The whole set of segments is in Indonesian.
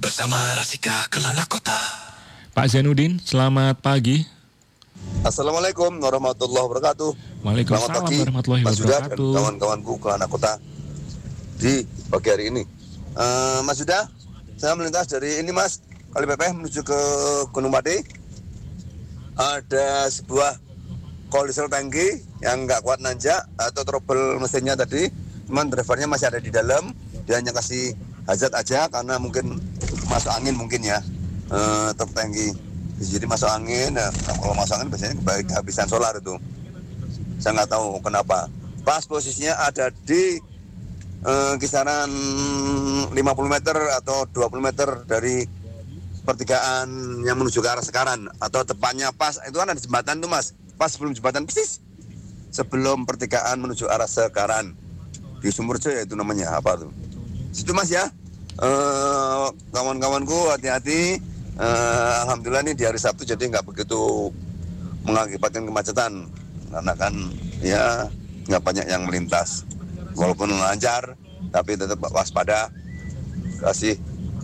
bersama Rasika Kelana Kota. Pak Zainuddin, selamat pagi. Assalamualaikum warahmatullahi wabarakatuh. Waalaikumsalam Selamat pagi, warahmatullahi Mas Yuda dan wabarakatuh. kawan-kawanku Kelana Kota di pagi hari ini. Mas Yuda, saya melintas dari ini Mas, Kali Pepeh menuju ke Gunung Pati. Ada sebuah diesel tangki yang nggak kuat nanjak atau trouble mesinnya tadi. Cuman drivernya masih ada di dalam. Dia hanya kasih hazard aja karena mungkin masuk angin mungkin ya. Truk tangki. Jadi masuk angin, nah, kalau masuk angin biasanya kehabisan solar itu. Saya nggak tahu kenapa. Pas posisinya ada di kisaran 50 meter atau 20 meter dari pertigaan yang menuju ke arah Sekaran. Atau tepatnya pas, itu kan ada jembatan tuh Mas. Pas sebelum jembatan, persis sebelum pertigaan menuju arah Sekaran. Di Sumurjo ya itu namanya, apa tuh. Situ Mas ya. Kawan-kawanku hati-hati. Alhamdulillah nih di hari Sabtu jadi nggak begitu mengakibatkan kemacetan karena kan ya nggak banyak yang melintas walaupun lancar tapi tetap waspada, kasih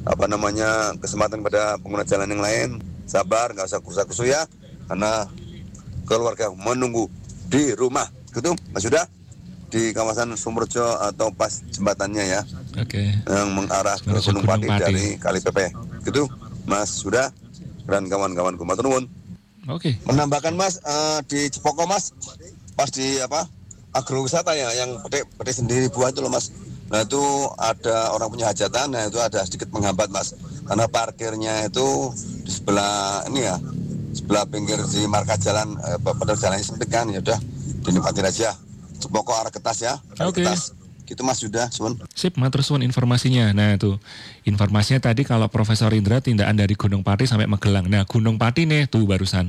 kesempatan pada pengguna jalan yang lain, sabar, nggak usah kusa-kusu ya karena keluarga menunggu di rumah gitu Mas Yuda di kawasan Sumurjo atau pas jembatannya ya. Oke. Yang mengarah ke Gunung Pati dari Kali Pepeh gitu Mas Yuda dan kawan-kawanku, matur nuwun. Oke. Menambahkan Mas di Cepoko Mas, pas di agrowisata ya yang petik sendiri buah itu loh Mas. Nah itu ada orang punya hajatan, nah itu ada sedikit menghambat Mas. Karena parkirnya itu di sebelah ini ya, sebelah pinggir di marka jalan, padahal jalannya sempit kan, ya udah dinikmatin aja. Cepoko arah Ketas ya, Oke. Ketas. Gitu Mas Yuda, Sun. Sip, matur suwun informasinya. Nah itu, informasinya tadi kalau Profesor Indra tindakan dari Gunung Pati sampai Magelang. Nah Gunung Pati nih tuh barusan.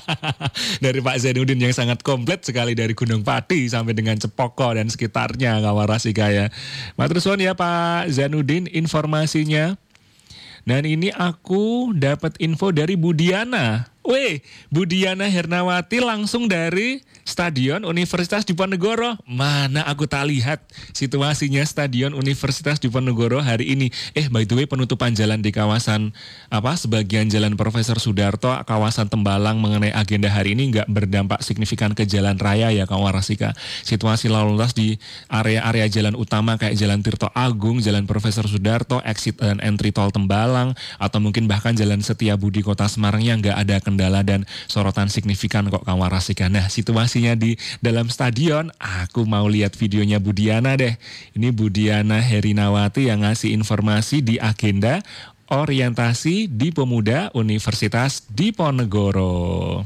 Dari Pak Zainuddin yang sangat komplit sekali dari Gunung Pati sampai dengan Cepoko dan sekitarnya Kawarasika ya. Matur suwun ya Pak Zainuddin informasinya. Dan ini aku dapat info dari Budiana. Budiana Hernawati langsung dari Stadion Universitas Diponegoro. Mana aku tak lihat situasinya Stadion Universitas Diponegoro hari ini. By the way penutupan jalan di kawasan sebagian jalan Profesor Sudarto, kawasan Tembalang mengenai agenda hari ini nggak berdampak signifikan ke jalan raya ya Kawarasika. Situasi lalu lintas di area-area jalan utama kayak Jalan Tirto Agung, Jalan Profesor Sudarto, exit dan entry tol Tembalang, atau mungkin bahkan Jalan Setiabudi Kota Semarang yang nggak ada kendala dan sorotan signifikan kok Kawarasika. Nah situasinya di dalam stadion, aku mau lihat videonya Budiana deh. Ini Budiana Herinawati yang ngasih informasi di agenda orientasi di Pemuda Universitas Diponegoro.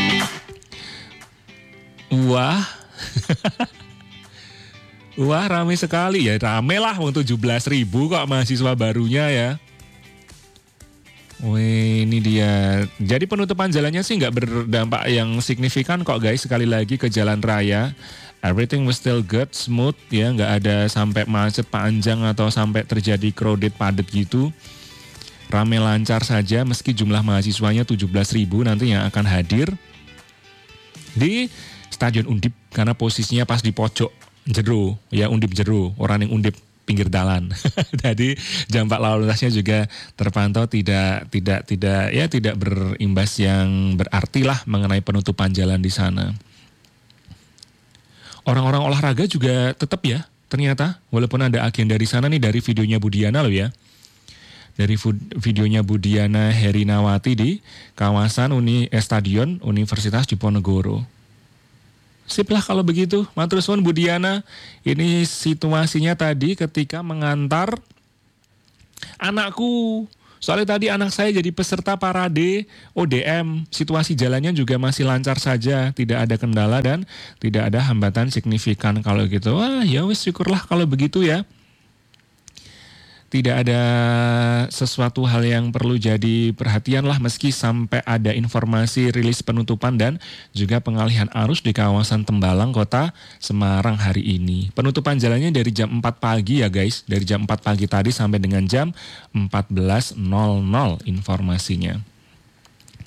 Wah wah rame sekali ya, rame lah, 17.000 kok mahasiswa barunya ya. Ini dia. Jadi penutupan jalannya sih nggak berdampak yang signifikan kok guys. Sekali lagi ke jalan raya, everything was still good, smooth ya. Nggak ada sampai macet panjang atau sampai terjadi crowded padat gitu. Rame lancar saja meski jumlah mahasiswanya 17.000 nanti yang akan hadir di Stadion Undip. Karena posisinya pas di pojok jero ya, Undip jero, orang yang Undip pinggir dalan. Jadi dampak lalu lintasnya juga terpantau tidak berimbas yang berarti lah mengenai penutupan jalan di sana. Orang-orang olahraga juga tetap ya ternyata walaupun ada agenda di sana nih, dari videonya Budiana loh ya. Dari videonya Budiana Herinawati di kawasan Stadion Universitas Diponegoro. Sip lah kalau begitu. Matur suwun Budiana. Ini situasinya tadi ketika mengantar anakku. Soalnya tadi anak saya jadi peserta parade ODM. Situasi jalannya juga masih lancar saja, tidak ada kendala dan tidak ada hambatan signifikan kalau gitu. Wah, ya wis syukurlah kalau begitu ya. Tidak ada sesuatu hal yang perlu jadi perhatian lah meski sampai ada informasi rilis penutupan dan juga pengalihan arus di kawasan Tembalang Kota Semarang hari ini. Penutupan jalannya dari jam 4 pagi ya guys, dari jam 4 pagi tadi sampai dengan jam 14.00 informasinya.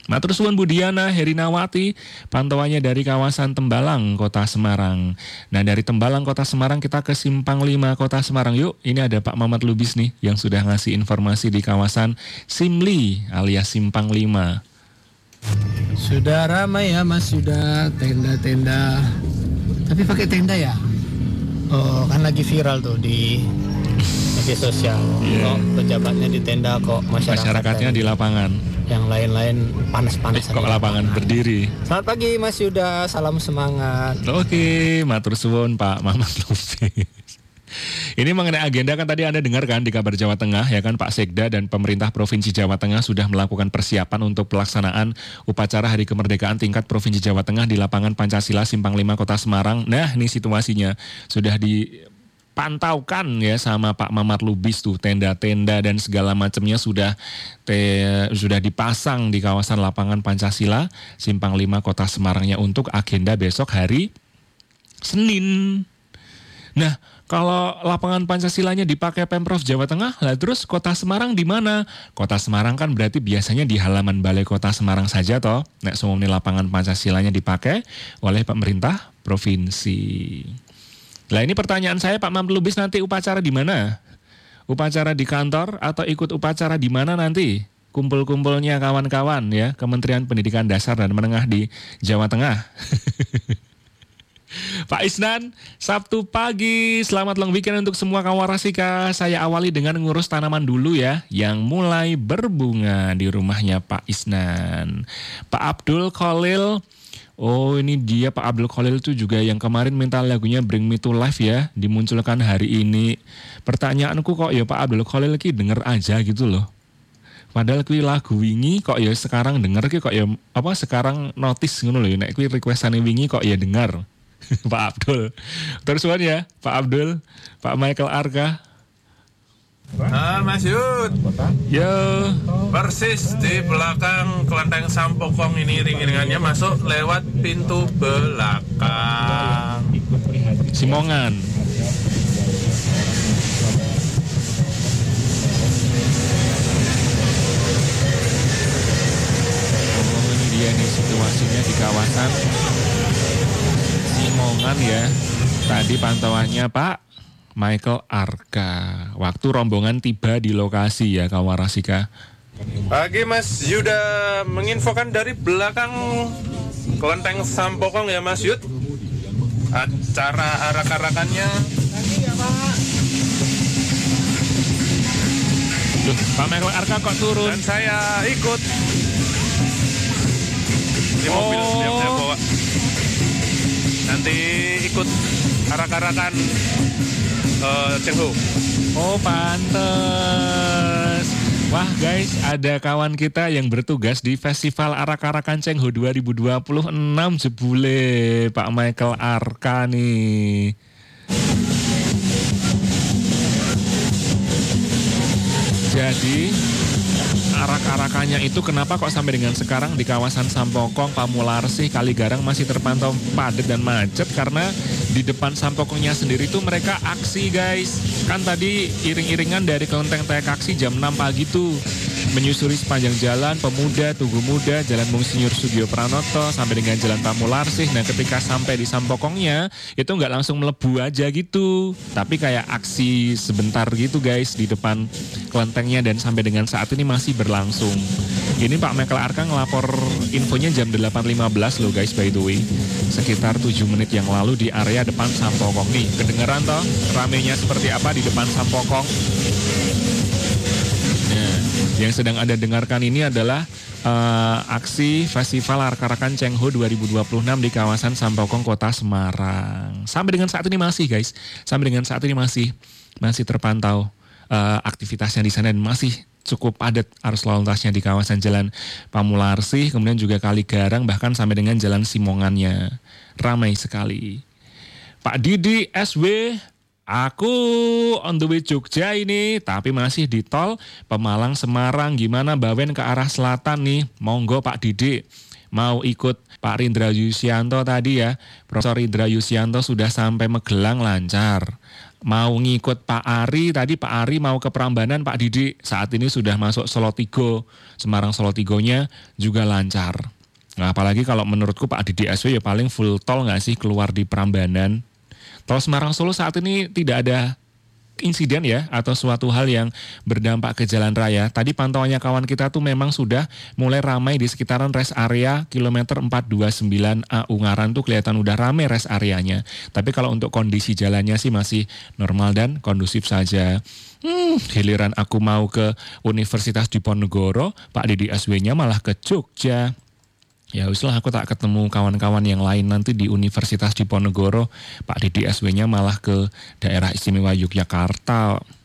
Matur suwun Budiana Herinawati, pantauannya dari kawasan Tembalang, Kota Semarang. Nah dari Tembalang, Kota Semarang kita ke Simpang 5, Kota Semarang. Yuk, ini ada Pak Mamat Lubis nih yang sudah ngasih informasi di kawasan Simli alias Simpang 5. Sudah ramai ya Mas, sudah tenda-tenda. Tapi pakai tenda ya? Oh, kan lagi viral tuh di media sosial. Kok pejabatnya di tenda, kok masyarakatnya di lapangan. Yang lain-lain panas-panas. Kok lapangan berdiri. Selamat pagi Mas Yuda, salam semangat. Oke, matur suwun Pak Mamat Lubis. Ini mengenai agenda kan tadi Anda dengar kan di kabar Jawa Tengah ya kan, Pak Sekda dan pemerintah Provinsi Jawa Tengah sudah melakukan persiapan untuk pelaksanaan upacara Hari Kemerdekaan tingkat Provinsi Jawa Tengah di lapangan Pancasila Simpang 5 Kota Semarang. Nah, ini situasinya sudah dipantaukan ya sama Pak Mamat Lubis tuh, tenda-tenda dan segala macamnya sudah dipasang di kawasan lapangan Pancasila Simpang 5 Kota Semarangnya untuk agenda besok hari Senin. Nah, kalau lapangan Pancasilanya dipakai Pemprov Jawa Tengah, lah terus Kota Semarang di mana? Kota Semarang kan berarti biasanya di halaman Balai Kota Semarang saja toh. Nek semuanya lapangan Pancasilanya dipakai oleh pemerintah provinsi. Lah ini pertanyaan saya Pak Mamat Lubis, nanti upacara di mana? Upacara di kantor atau ikut upacara di mana nanti? Kumpul-kumpulnya kawan-kawan ya, Kementerian Pendidikan Dasar dan Menengah di Jawa Tengah. Pak Isnan, Sabtu pagi, selamat long weekend untuk semua kawan Rasika. Saya awali dengan ngurus tanaman dulu ya, yang mulai berbunga di rumahnya Pak Isnan. Pak Abdul Khalil, oh ini dia Pak Abdul Khalil itu juga yang kemarin minta lagunya Bring Me to Life ya, dimunculkan hari ini. Pertanyaanku kok ya Pak Abdul Khalil ki denger aja gitu loh. Padahal kui lagu wingi kok ya sekarang denger ki kok ya apa sekarang notice ngono lho, nek kui requestane wingi kok ya dengar. Pak Abdul. Terus ya, Pak Abdul, Pak Michael Arka. Mas Yud. Yo. Persis di belakang kelenteng Sampokong ini ring-ringannya masuk lewat pintu belakang. Simongan. Oh ini dia nih situasinya di kawasan Simongan ya. Tadi pantauannya Pak Michael Arka. Waktu rombongan tiba di lokasi ya kawan Rasika. Pagi Mas Yuda, menginfokan dari belakang kelenteng Sampokong ya Mas Yud. Acara arak-arakannya. Loh, Pak Michael Arka kok turun? Dan saya ikut. Ini mobil yang saya bawa. Nanti ikut arak-arakan Chengho. Oh pantes. Wah guys, ada kawan kita yang bertugas di Festival Arak-arakan Chengho 2026 jebule Pak Michael Arka nih. Jadi arak-arakannya itu kenapa kok sampai dengan sekarang di kawasan Sampokong, Pamularsih, Kaligarang masih terpantau padat dan macet karena di depan Sampokongnya sendiri itu mereka aksi guys. Kan tadi iring-iringan dari kelenteng Tekaksi jam 6 pagi tuh menyusuri sepanjang jalan Pemuda, Tugu Muda, Jalan Monsinyur Sugio Pranoto sampai dengan Jalan Pamularsih. Nah ketika sampai di Sampokongnya itu nggak langsung melebu aja gitu, tapi kayak aksi sebentar gitu guys di depan kelentengnya dan sampai dengan saat ini masih berlangsung. Ini Pak Michael Arka ngelapor infonya jam 8.15 loh guys by the way. Sekitar 7 menit yang lalu di area depan Sampokong nih. Kedengeran toh ramenya seperti apa di depan Sampokong? Nah, yang sedang Anda dengarkan ini adalah aksi Festival Arak-arakan Chengho 2026 di kawasan Sampokong, Kota Semarang. Sampai dengan saat ini masih guys, sampai dengan saat ini masih terpantau aktivitasnya di sana dan masih cukup padat arus lalu lintasnya di kawasan Jalan Pamularsih, kemudian juga Kaligarang, bahkan sampai dengan Jalan Simongannya. Ramai sekali. Pak Didi SW, aku on the way Jogja ini, tapi masih di tol Pemalang Semarang. Gimana Bawen ke arah selatan nih? Monggo Pak Didi. Mau ikut Pak Rindra Yusianto tadi ya. Profesor Rindra Yusianto sudah sampai Magelang lancar. mau ngikut Pak Ari, tadi Pak Ari mau ke Prambanan, Pak Didik saat ini sudah masuk Solotigo, Semarang Solotigonya juga lancar. Nah, apalagi kalau menurutku Pak Didik SW ya paling full tol nggak sih keluar di Prambanan. Tol Semarang Solo saat ini tidak ada insiden ya atau suatu hal yang berdampak ke jalan raya. Tadi pantauannya kawan kita tuh memang sudah mulai ramai di sekitaran rest area kilometer 429A Ungaran tuh kelihatan udah ramai rest areanya. Tapi kalau untuk kondisi jalannya sih masih normal dan kondusif saja. Giliran aku mau ke Universitas Diponegoro, Pak Didi SW-nya malah ke Jogja. Ya wis lah, aku tak ketemu kawan-kawan yang lain nanti di Universitas Diponegoro. Pak Didi SW-nya malah ke daerah istimewa Yogyakarta.